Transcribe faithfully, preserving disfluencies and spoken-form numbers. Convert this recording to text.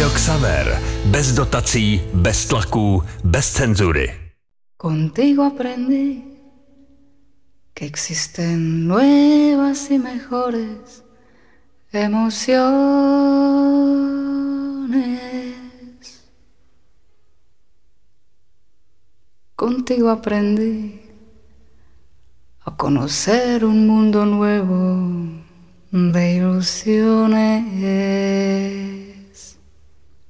Radio Xaver. Bez dotací, bez tlaků, bez cenzury. Contigo aprendí que existen nuevas y mejores emociones. Contigo aprendí a conocer un mundo nuevo de ilusiones.